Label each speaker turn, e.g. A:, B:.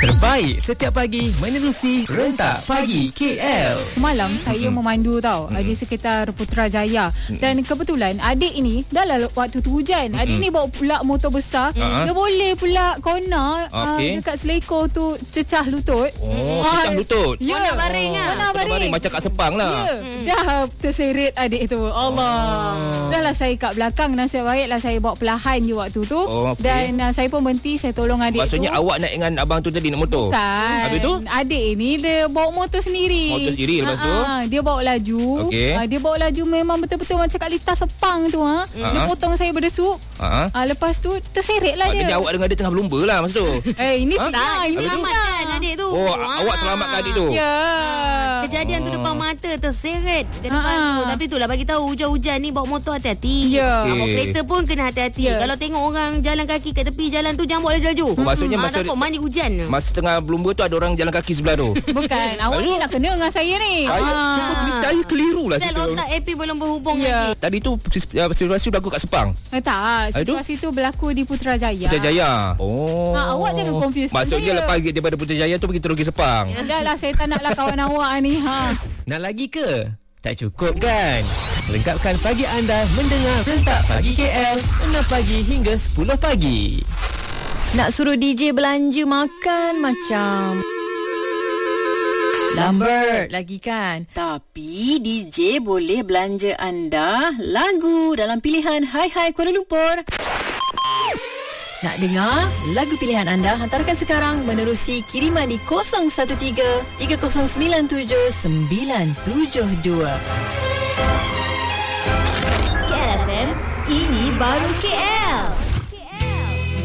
A: Terbaik setiap pagi menerusi Rentak Pagi KL.
B: Semalam saya memandu tau di sekitar Putrajaya. Dan kebetulan adik ini dah lah waktu tu hujan. Adik ni bawa pula motor besar. Dia boleh pula corner dekat selekor tu cecah lutut.
A: Cecah lutut.
B: Ya.
C: Nak baring lah.
B: Nak baring.
A: Macam kat Sepang lah.
B: Dah terseret adik tu. Allah. Dah lah saya kat belakang. Nasib baiklah saya bawa perlahan je waktu tu. Dan saya pun berhenti. Saya tolong adik
A: Maksudnya
B: tu.
A: awak naik dengan abang tu tadi naik motor?
B: Bukan.
A: Habis tu?
B: Adik ni dia bawa motor sendiri.
A: Motor sendiri lepas tu?
B: Dia bawa laju. Dia bawa laju memang betul-betul macam kat litar Sepang tu. Dia potong saya berdesuk. Lepas tu terseret lah dia.
A: Maknanya awak dengan dia tengah berlumba lah masa tu.
B: Ini fitnah. Ini
C: Selamatkan adik tu.
A: Awak selamatkan adik tu?
B: Ya.
C: Kejadian tu depan mata terseret ke depan tu. Tapi itulah bagi tahu hujan-hujan ni bawa motor hati-hati.
B: Ya.
C: Bawa kereta pun kena hati-hati. Kalau tengok orang jalan kaki kat tepi jalan tu jangan bawa laju-laju.
A: Maksudnya masa
C: takut mandi hujan.
A: Masa tengah berlumba tu ada orang jalan kaki sebelah tu.
B: Bukan. Awak ni nak kena dengan saya ni.
A: Saya keliru lah.
C: Sel otak AP belum berhubung
B: Ya.
C: lagi.
A: Tadi tu situasi berlaku kat Sepang.
B: Tak. Situasi tu berlaku di Putrajaya.
A: Putrajaya.
B: Awak jangan confuse
A: Maksudnya
B: saya.
A: lepas daripada Putrajaya tu pergi terus ke Sepang.
B: Dah lah saya tak naklah kawan awak ni.
A: Nak lagi ke? Tak cukup kan? Lengkapkan pagi anda mendengar Rentak Pagi KL 6 pagi hingga 10 pagi.
D: Nak suruh DJ belanja makan macam Lambert lagi kan. Tapi DJ boleh belanja anda lagu dalam pilihan Hai Hai Kuala Lumpur. Nak dengar lagu pilihan anda? Hantarkan sekarang menerusi kiriman di 013 3097 972.
C: KLFM, ini baru KL.